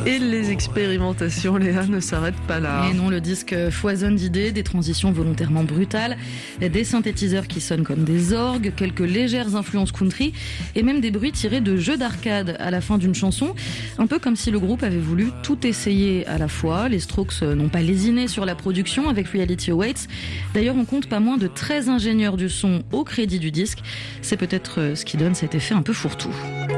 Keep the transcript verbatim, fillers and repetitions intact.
Et les expérimentations, Léa, ne s'arrêtent pas là. Et non, le disque foisonne d'idées, des transitions volontairement brutales, des synthétiseurs qui sonnent comme des orgues, quelques légères influences country et même des bruits tirés de jeux d'arcade à la fin d'une chanson. Un peu comme si le groupe avait voulu tout essayer à la fois. Les Strokes n'ont pas lésiné sur la production avec Reality Awaits. D'ailleurs, on compte pas moins de treize ingénieurs du son au crédit du disque. C'est peut-être ce qui donne cet effet un peu fourre-tout.